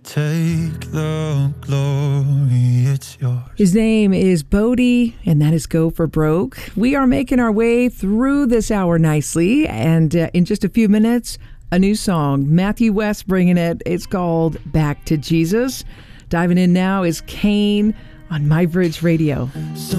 Take the glory, it's yours. His name is Bodie, and that is Go for Broke. We are making our way through this hour nicely, and in just a few minutes, a new song. Matthew West bringing it. It's called Back to Jesus. Diving in now is Kane on My Bridge Radio.